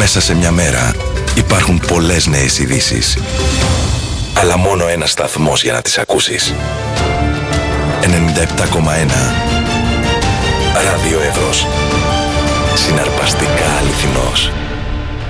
Μέσα σε μια μέρα υπάρχουν πολλές νέες ειδήσεις. Αλλά μόνο ένας σταθμός για να τις ακούσεις. 97,1 Ράδιο Εύρος.